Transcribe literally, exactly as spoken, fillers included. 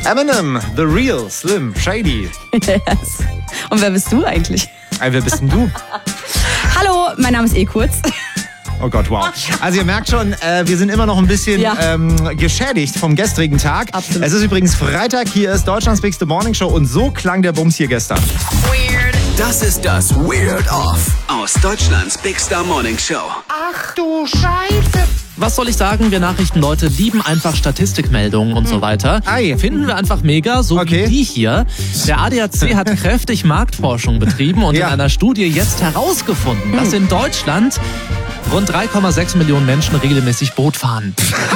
Eminem, The Real, Slim, Shady. Yes. Und wer bist du eigentlich? Ey, wer bist denn du? Hallo, mein Name ist E-Kurz. Oh Gott, wow. Also ihr merkt schon, äh, wir sind immer noch ein bisschen Ja. ähm, geschädigt vom gestrigen Tag. Absolut. Es ist übrigens Freitag, hier ist Deutschlands Big Morning Show und so klang der Bums hier gestern. Weird. Das ist das Weird Off aus Deutschlands Big Star Morning Show. Ach du Scheiße. Was soll ich sagen? Wir Nachrichtenleute lieben einfach Statistikmeldungen und so weiter. Ei. Finden wir einfach mega, so Okay. wie die hier. Der A D A C hat kräftig Marktforschung betrieben und Ja. in einer Studie jetzt herausgefunden, dass in Deutschland rund drei Komma sechs Millionen Menschen regelmäßig Boot fahren.